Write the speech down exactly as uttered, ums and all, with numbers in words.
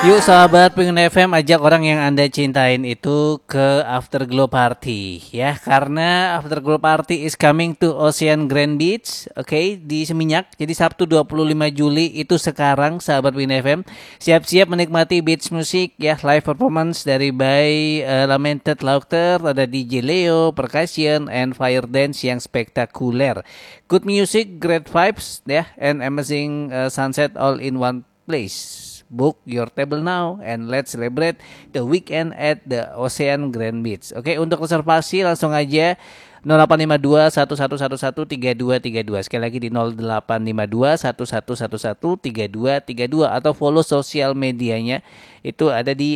Yuk sahabat Pengen F M, ajak orang yang Anda cintain itu ke Afterglow Party ya. Karena Afterglow Party is coming to Ocean Grand Beach, oke, okay, di Seminyak. Jadi Sabtu dua puluh lima Juli itu sekarang sahabat Pengen F M. Siap-siap menikmati beach music ya, live performance dari by uh, Lamented Laughter, ada D J Leo, percussion and fire dance yang spektakuler. Good music, great vibes ya, and amazing uh, sunset all in one place. Book your table now and let's celebrate the weekend at the Ocean Grand Beach. Oke, untuk reservasi langsung aja nol delapan lima dua satu satu satu satu tiga dua tiga dua. Sekali lagi di nol delapan lima dua satu satu satu satu tiga dua tiga dua atau follow sosial medianya itu ada di